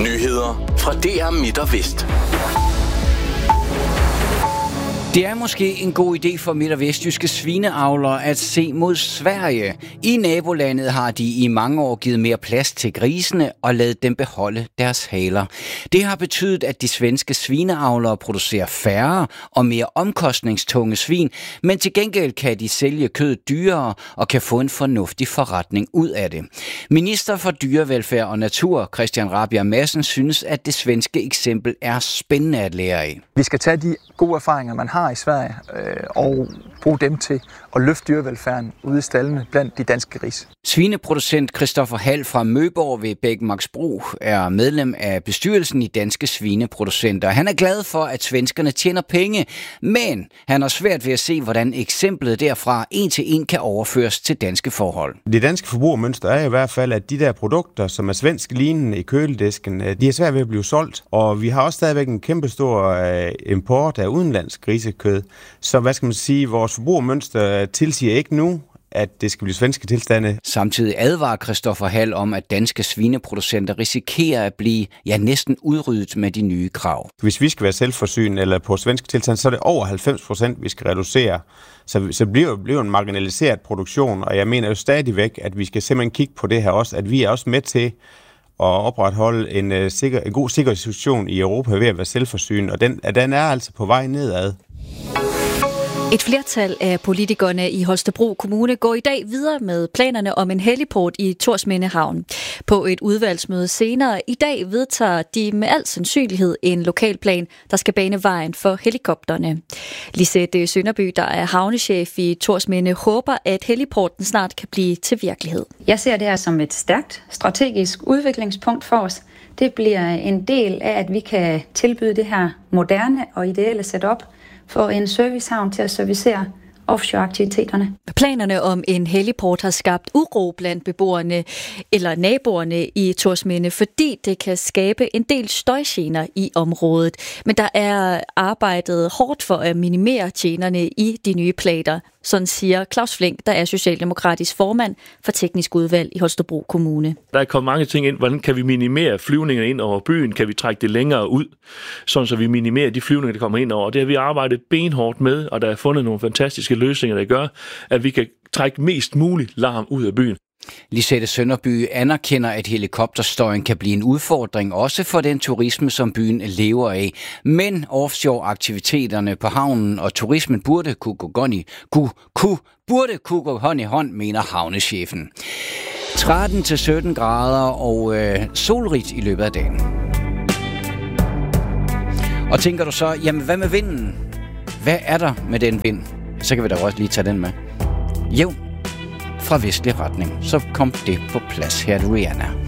Nyheder fra DR Midt og Vest. Det er måske en god idé for midt- og vestjyske svineavlere at se mod Sverige. I nabolandet har de i mange år givet mere plads til grisene og ladet dem beholde deres haler. Det har betydet, at de svenske svineavlere producerer færre og mere omkostningstunge svin, men til gengæld kan de sælge kød dyrere og kan få en fornuftig forretning ud af det. Minister for dyrevelfærd og natur, Christian Rabjerg Madsen, synes, at det svenske eksempel er spændende at lære af. Vi skal tage de gode erfaringer, man har i Sverige, og bruge dem til at løfte dyrevelfærden ude i staldene blandt de danske grise. Svineproducent Christoffer Hald fra Møborg ved Bækmarksbro er medlem af bestyrelsen i Danske Svineproducenter. Han er glad for, at svenskerne tjener penge, men han har svært ved at se, hvordan eksemplet derfra en til en kan overføres til danske forhold. Det danske forbrugermønster er i hvert fald, at de der produkter, som er svensk lignende i køledisken, de er svært ved at blive solgt. Og vi har også stadigvæk en kæmpestor import af udenlandsk grisekød. Så hvad skal man sige, vores forbrugermønster tilsiger ikke nu, at det skal blive svenske tilstande. Samtidig advarer Christoffer Hald om, at danske svineproducenter risikerer at blive næsten udryddet med de nye krav. Hvis vi skal være selvforsynende eller på svenske tilstand, så er det over 90%, vi skal reducere. Så bliver en marginaliseret produktion, og jeg mener jo stadigvæk, at vi skal simpelthen kigge på det her også, at vi er også med til at opretholde en god sikkerhedssituation i Europa ved at være selvforsynende, og den er altså på vej nedad. Et flertal af politikerne i Holstebro Kommune går i dag videre med planerne om en heliport i Thorsminde Havn. På et udvalgsmøde senere i dag vedtager de med al sandsynlighed en lokalplan, der skal bane vejen for helikopterne. Lisette Sønderby, der er havnechef i Thorsminde, håber, at heliporten snart kan blive til virkelighed. Jeg ser det her som et stærkt strategisk udviklingspunkt for os. Det bliver en del af, at vi kan tilbyde det her moderne og ideelle setup for en servicehavn til at servicere offshore-aktiviteterne. Planerne om en heliport har skabt uro blandt beboerne eller naboerne i Thorsminde, fordi det kan skabe en del støjgener i området. Men der er arbejdet hårdt for at minimere generne i de nye planer, sådan siger Claus Flink, der er socialdemokratisk formand for teknisk udvalg i Holstebro Kommune. Der er kommet mange ting ind. Hvordan kan vi minimere flyvninger ind over byen? Kan vi trække det længere ud, sådan så vi minimerer de flyvninger, der kommer ind over? Det har vi arbejdet benhårdt med, og der er fundet nogle fantastiske løsninger, der gør, at vi kan trække mest muligt larm ud af byen. Lisette Sønderby anerkender, at helikopterstøjen kan blive en udfordring, også for den turisme, som byen lever af. Men offshore-aktiviteterne på havnen og turismen burde kunne gå hånd i hånd, mener havnechefen. 13-17 grader og solrigt i løbet af dagen. Og tænker du så, jamen hvad med vinden? Hvad er der med den vind? Så kan vi da også lige tage den med. Jævn fra vestlig retning. Så kom det på plads her, Rihanna.